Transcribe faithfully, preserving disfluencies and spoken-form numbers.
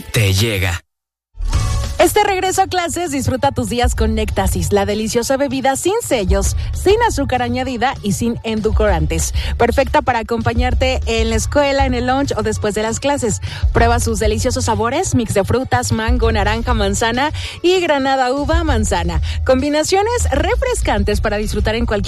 te llega. Este regreso a clases, disfruta tus días con Néctasis, la deliciosa bebida sin sellos, sin azúcar añadida y sin endulcorantes. Perfecta para acompañarte en la escuela, en el lunch o después de las clases. Prueba sus deliciosos sabores, mix de frutas, mango, naranja, manzana y granada, uva, manzana. Combinaciones refrescantes para disfrutar en cualquier